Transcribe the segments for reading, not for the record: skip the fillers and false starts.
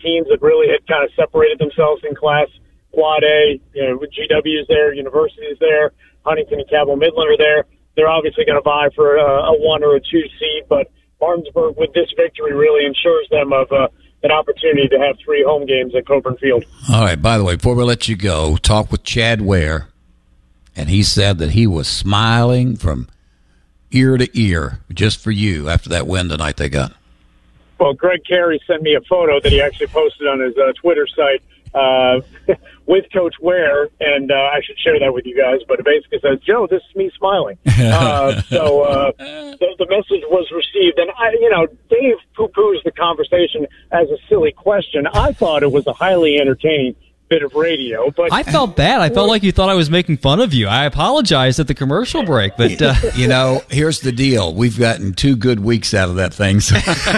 teams that really had kind of separated themselves in Class Quad A. GW is there, University is there, Huntington and Cabell Midland are there. They're obviously going to vie for a 1 or a 2 seed, but Martinsburg, with this victory, really ensures them of an opportunity to have 3 home games at Coburn Field. All right, by the way, before we let you go, talk with Chad Ware, and he said that he was smiling from ear to ear just for you after that win tonight they got. Well, Greg Carey sent me a photo that he actually posted on his Twitter site with Coach Ware, and I should share that with you guys, but it basically says, Joe, this is me smiling. So the message was received, and Dave poo-poos the conversation as a silly question. I thought it was a highly entertaining bit of radio, but I felt bad. I felt like you thought I was making fun of you. I apologized at the commercial break, but here's the deal: we've gotten 2 good weeks out of that thing, so.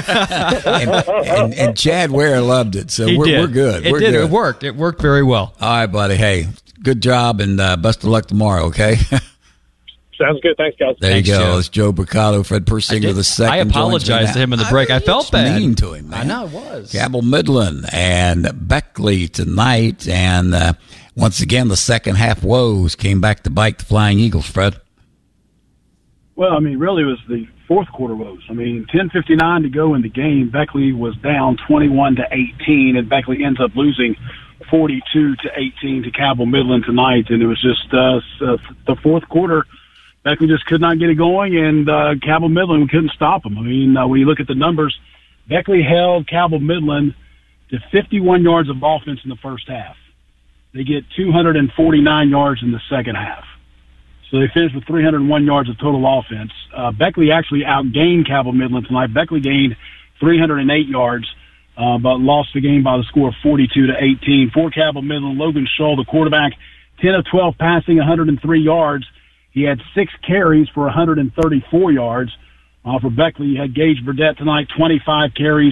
and Chad Ware loved it, so we're good. It did. Good. It worked. It worked very well. All right, buddy. Hey, good job, and best of luck tomorrow. Okay. Sounds good. Thanks, guys. There Thanks, you go. Joe. It's Joe Bricado, Fred Persinger the second. I apologized to him in the break. I felt bad. Mean to him, man. I know it was. Cabell Midland and Beckley tonight, and once again the second half woes came back to bite the Flying Eagles. Fred. Well, I mean, really, it was the fourth quarter woes. I mean, 10:59 to go in the game. Beckley was down 21-18, and Beckley ends up losing 42-18 to Cabell Midland tonight. And it was just the fourth quarter. Beckley just could not get it going, and Cabell Midland, we couldn't stop them. I mean, when you look at the numbers, Beckley held Cabell Midland to 51 yards of offense in the first half. They get 249 yards in the second half. So they finished with 301 yards of total offense. Beckley actually outgained Cabell Midland tonight. Beckley gained 308 yards, but lost the game by the score of 42-18. For Cabell Midland, Logan Shull, the quarterback, 10 of 12 passing, 103 yards. He had 6 carries for 134 yards. For Beckley, you had Gage Burdett tonight, 25 carries,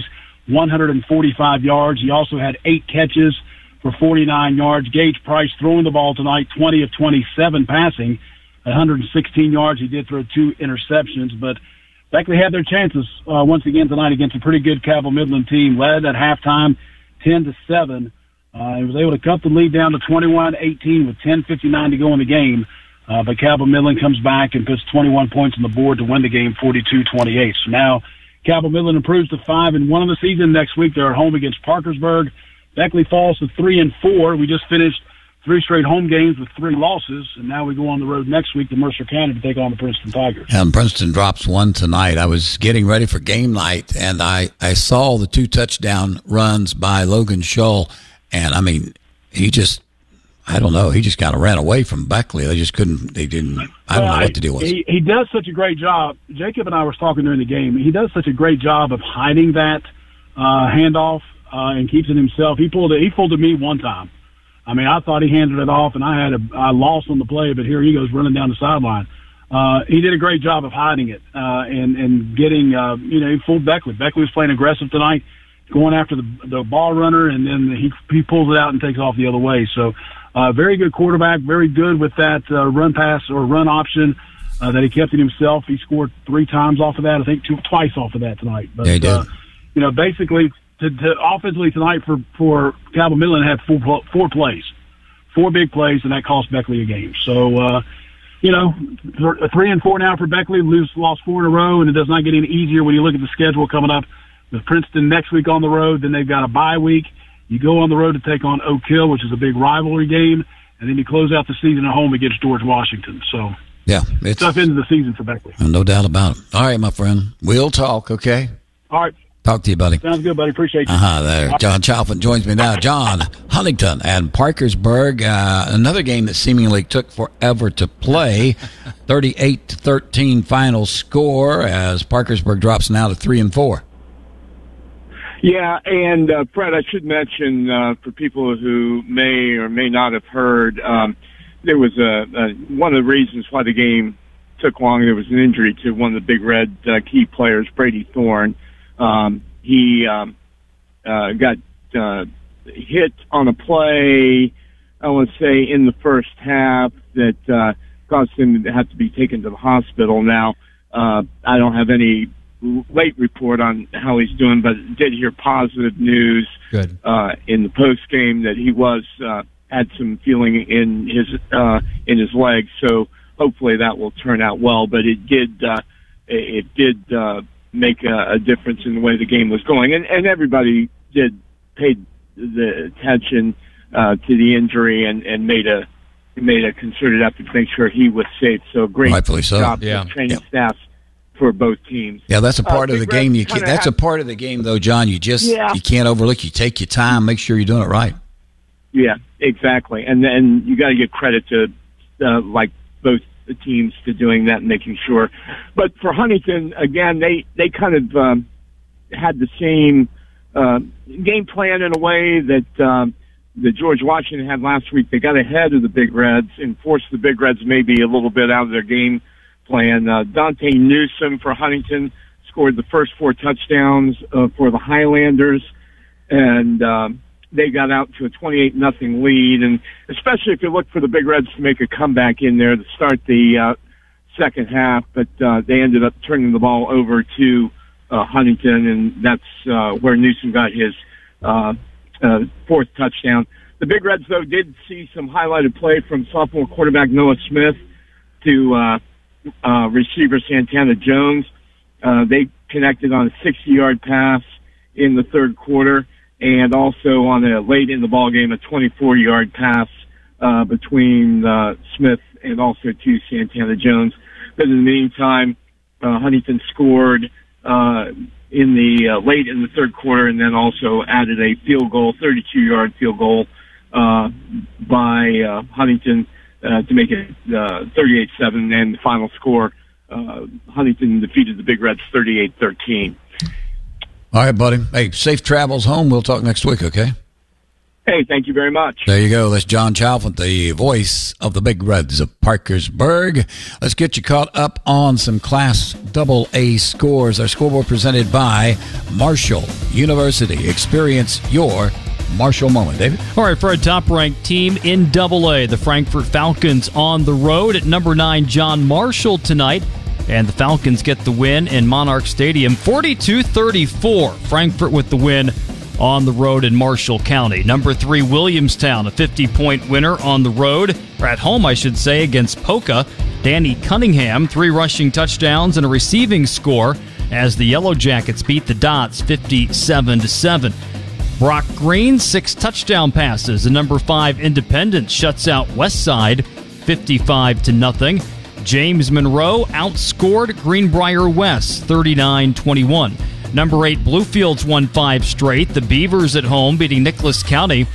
145 yards. He also had 8 catches for 49 yards. Gage Price throwing the ball tonight, 20 of 27 passing, 116 yards. He did throw 2 interceptions, but Beckley had their chances once again tonight against a pretty good Cabell Midland team. Led at halftime 10-7. He was able to cut the lead down to 21-18 with 10:59 to go in the game. But Cabell Midland comes back and puts 21 points on the board to win the game 42-28. So now Cabell Midland improves to 5-1 of the season. Next week they're at home against Parkersburg. Beckley falls to 3-4. We just finished 3 straight home games with 3 losses, and now we go on the road next week to Mercer County to take on the Princeton Tigers. And Princeton drops 1 tonight. I was getting ready for game night, and I saw the 2 touchdown runs by Logan Shull, and I mean, he just kind of ran away from Beckley. I don't know what the deal was. He does such a great job. Jacob and I were talking during the game. He does such a great job of hiding that handoff and keeps it himself. He pulled to me one time. I mean, I thought he handed it off, and I lost on the play, but here he goes running down the sideline. He did a great job of hiding it and getting, he fooled Beckley. Beckley was playing aggressive tonight, going after the ball runner, and then he pulls it out and takes off the other way. So, very good quarterback, very good with that run pass or run option that he kept it himself. He scored 3 times off of that. I think twice off of that tonight. But, yeah, he did. Basically, to offensively tonight for Cabell Midland had 4 plays, 4 big plays, and that cost Beckley a game. So, 3-4 now for Beckley. Lost 4 in a row, and it does not get any easier when you look at the schedule coming up with Princeton next week on the road. Then they've got a bye week. You go on the road to take on Oak Hill, which is a big rivalry game, and then you close out the season at home against George Washington. So, yeah, it's tough end of the season for Beckley. No doubt about it. All right, my friend, we'll talk. Okay. All right. Talk to you, buddy. Sounds good, buddy. Appreciate you. There. John Chalfant joins me now. John, Huntington and Parkersburg, another game that seemingly took forever to play. 38-13 final score as Parkersburg drops now to 3-4. Yeah, and Fred, I should mention for people who may or may not have heard, there was one of the reasons why the game took long. There was an injury to one of the Big Red key players, Brady Thorne. He got hit on a play, I want to say, in the first half that caused him to have to be taken to the hospital. Now, I don't have any late report on how he's doing, but did hear positive news. Good. In the post game that he was had some feeling in his legs, so hopefully that will turn out well. But it did make a difference in the way the game was going, and everybody paid the attention to the injury and made a concerted effort to make sure he was safe. So great Rightfully so. job to training staff for both teams. Yeah, that's a part of the game. That's a part of the game, though, John. You can't overlook. You take your time, make sure you're doing it right. Yeah, exactly. And then you got to give credit to like both the teams to doing that and making sure. But for Huntington, again, they kind of had the same game plan in a way that the George Washington had last week. They got ahead of the Big Reds and forced the Big Reds maybe a little bit out of their game plan. Dante Newsome for Huntington scored the first 4 touchdowns for the Highlanders, and they got out to a 28-0 lead. And especially if you look for the Big Reds to make a comeback in there to start the second half, but they ended up turning the ball over to Huntington, and that's where Newsome got his 4th touchdown. The Big Reds, though, did see some highlighted play from sophomore quarterback Noah Smith to receiver Santana Jones. They connected on a 60-yard pass in the third quarter, and also on a late in the ball game, a 24-yard pass between Smith and also to Santana Jones. But in the meantime, Huntington scored in the late in the third quarter, and then also added a field goal, 32-yard field goal by Huntington to make it 38-7, and the final score, Huntington defeated the Big Reds 38-13. All right, buddy. Hey, safe travels home. We'll talk next week, okay? Hey, thank you very much. There you go. That's John Chalfant, the voice of the Big Reds of Parkersburg. Let's get you caught up on some Class AA scores. Our scoreboard presented by Marshall University. Experience your Marshall moment. David? All right, for a top-ranked team in AA, the Frankfort Falcons on the road at number 9, John Marshall tonight. And the Falcons get the win in Monarch Stadium, 42-34. Frankfort with the win on the road in Marshall County. Number 3, Williamstown, a 50-point winner on the road, or at home, I should say, against Poca. Danny Cunningham, 3 rushing touchdowns and a receiving score as the Yellow Jackets beat the Dots 57-7. Brock Green, 6 touchdown passes. And number 5, Independence shuts out Westside 55-0. James Monroe outscored Greenbrier West 39-21. Number 8, Bluefields won 5 straight. The Beavers at home beating Nicholas County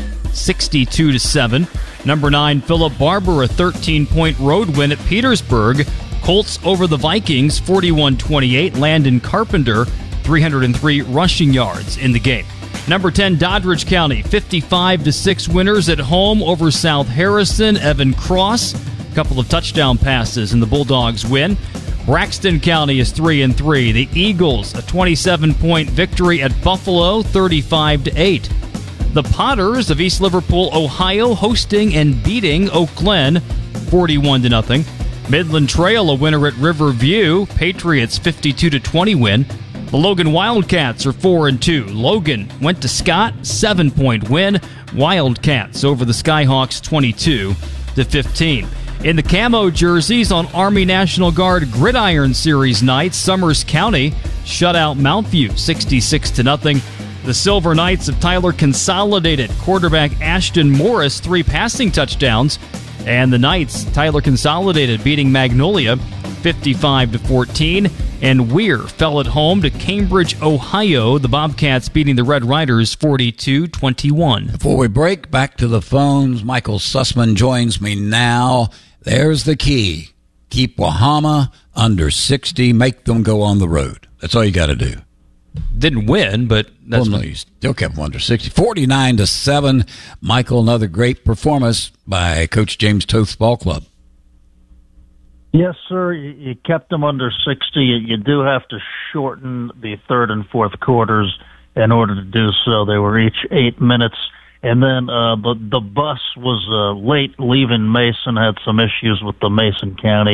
62-7. Number 9, Philip Barber, a 13-point road win at Petersburg. Colts over the Vikings 41-28. Landon Carpenter, 303 rushing yards in the game. Number 10, Doddridge County, 55-6 winners at home over South Harrison. Evan Cross, a couple of touchdown passes, and the Bulldogs win. Braxton County is 3-3. The Eagles, a 27-point victory at Buffalo, 35-8. The Potters of East Liverpool, Ohio, hosting and beating Oak Glen, 41-0. Midland Trail, a winner at Riverview. Patriots, 52-20 win. The Logan Wildcats are 4-2. Logan went to Scott, 7-point win. Wildcats over the Skyhawks, 22-15. In the camo jerseys on Army National Guard Gridiron Series night, Summers County shut out Mountview 66-0. The Silver Knights of Tyler consolidated quarterback Ashton Morris 3 passing touchdowns, and the Knights, Tyler consolidated, beating Magnolia 55-14. And Weir fell at home to Cambridge, Ohio. The Bobcats beating the Red Riders 42-21. Before we break, back to the phones. Michael Sussman joins me now. There's the key. Keep Wahama under 60. Make them go on the road. That's all you got to do. Didn't win, but that's no, you still kept them under 60. 49-7. Michael, another great performance by Coach James Toth's ball club. Yes, sir. You kept them under 60. You do have to shorten the third and fourth quarters in order to do so. They were each 8 minutes. And then the bus was late leaving Mason, had some issues with the Mason County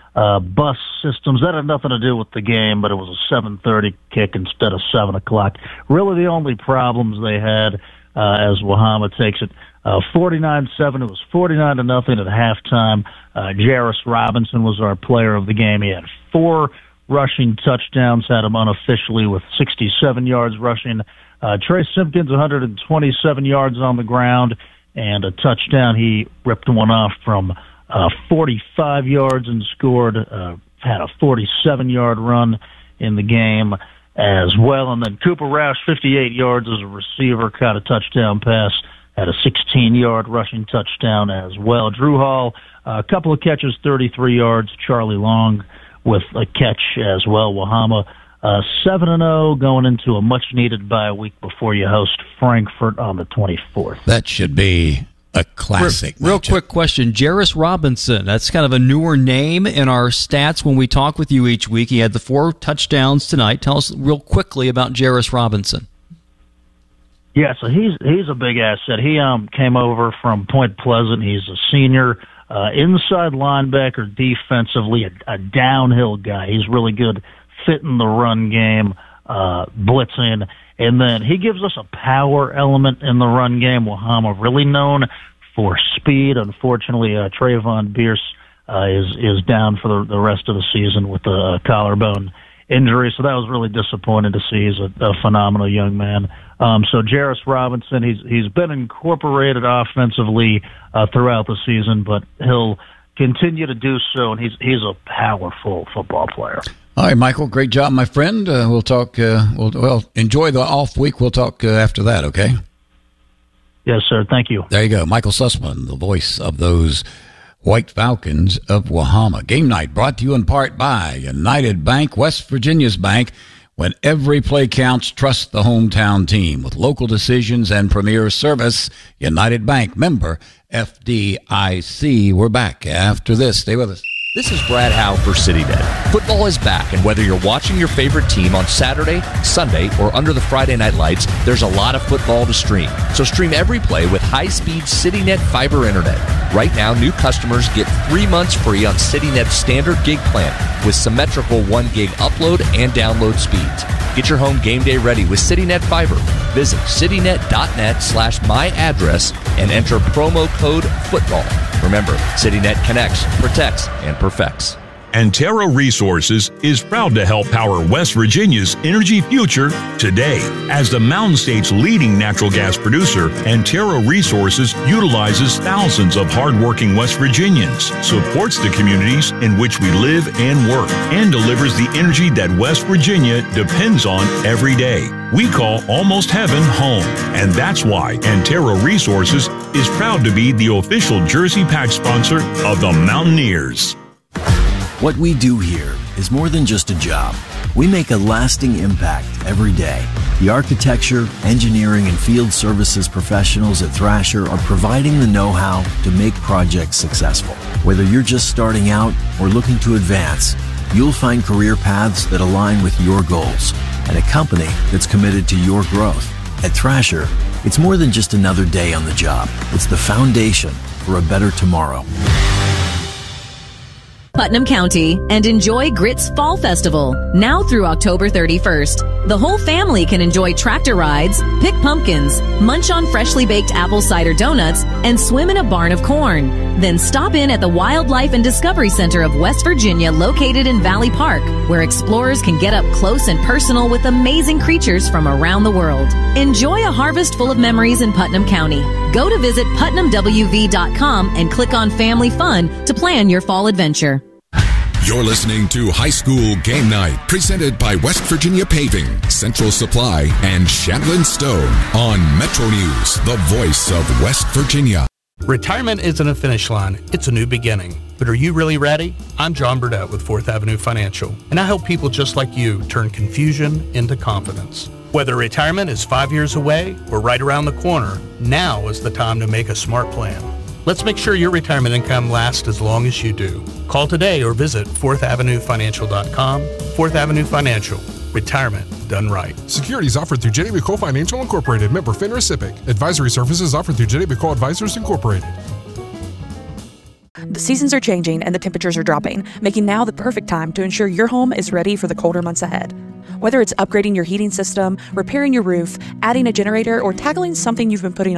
bus systems. That had nothing to do with the game, but it was a 7:30 kick instead of 7 o'clock. Really the only problems they had as Wahama takes it 49-7. It was 49-0 at halftime. Jairus Robinson was our player of the game. He had 4 rushing touchdowns, had him unofficially with 67 yards rushing. Trey Simpkins, 127 yards on the ground and a touchdown. He ripped one off from 45 yards and scored, had a 47-yard run in the game as well. And then Cooper Roush, 58 yards as a receiver, caught a touchdown pass, had a 16-yard rushing touchdown as well. Drew Hall, a couple of catches, 33 yards. Charlie Long with a catch as well. Wahama 7-0 going into a much-needed bye week before you host Frankfurt on the 24th. That should be a classic. Real quick question. Jairus Robinson, that's kind of a newer name in our stats when we talk with you each week. He had the 4 touchdowns tonight. Tell us real quickly about Jairus Robinson. Yeah, so he's a big asset. He came over from Point Pleasant. He's a senior inside linebacker defensively, a downhill guy. He's really good fitting the run game, blitzing. And then he gives us a power element in the run game. Wahama really known for speed. Unfortunately, Trayvon Bierce is down for the rest of the season with a collarbone injury, so that was really disappointing to see. He's a phenomenal young man. So Jairus Robinson, he's been incorporated offensively throughout the season, but he'll continue to do so, and he's a powerful football player. All right, Michael, great job, my friend. We'll talk. Well, enjoy the off week. We'll talk after that, okay? Yes, sir. Thank you. There you go. Michael Sussman, the voice of those White Falcons of Wahama. Game night brought to you in part by United Bank, West Virginia's bank. When every play counts, trust the hometown team. With local decisions and premier service, United Bank, member FDIC. We're back after this. Stay with us. This is Brad Howe for CityNet. Football is back, and whether you're watching your favorite team on Saturday, Sunday, or under the Friday night lights, there's a lot of football to stream. So stream every play with high-speed CityNet fiber internet. Right now, new customers get 3 months free on CityNet's standard gig plan with symmetrical 1 gig upload and download speeds. Get your home game day ready with CityNet Fiber. Visit citynet.net/myaddress and enter promo code FOOTBALL. Remember, CityNet connects, protects, and perfects. Antero Resources is proud to help power West Virginia's energy future today. As the Mountain State's leading natural gas producer, Antero Resources utilizes thousands of hardworking West Virginians, supports the communities in which we live and work, and delivers the energy that West Virginia depends on every day. We call Almost Heaven home, and that's why Antero Resources is proud to be the official jersey patch sponsor of the Mountaineers. What we do here is more than just a job. We make a lasting impact every day. The architecture, engineering, and field services professionals at Thrasher are providing the know-how to make projects successful. Whether you're just starting out or looking to advance, you'll find career paths that align with your goals and a company that's committed to your growth. At Thrasher, it's more than just another day on the job. It's the foundation for a better tomorrow. Putnam County and enjoy Grits Fall Festival now through October 31st. The whole family can enjoy tractor rides, pick pumpkins, munch on freshly baked apple cider donuts, and swim in a barn of corn. Then stop in at the Wildlife and Discovery Center of West Virginia, located in Valley Park, where explorers can get up close and personal with amazing creatures from around the world. Enjoy a harvest full of memories in Putnam County. Go to visit PutnamWV.com and click on Family Fun to plan your fall adventure. You're listening to High School Game Night, presented by West Virginia Paving, Central Supply, and Shandlin Stone on Metro News, the voice of West Virginia. Retirement isn't a finish line, it's a new beginning. But are you really ready? I'm John Burdett with 4th Avenue Financial, and I help people just like you turn confusion into confidence. Whether retirement is 5 years away or right around the corner, now is the time to make a smart plan. Let's make sure your retirement income lasts as long as you do. Call today or visit 4thavenuefinancial.com. 4th Avenue Financial. Retirement done right. Securities offered through J.D. McCall Financial Incorporated. Member FINRA SIPC. Advisory services offered through J.D. McCall Advisors Incorporated. The seasons are changing and the temperatures are dropping, making now the perfect time to ensure your home is ready for the colder months ahead. Whether it's upgrading your heating system, repairing your roof, adding a generator, or tackling something you've been putting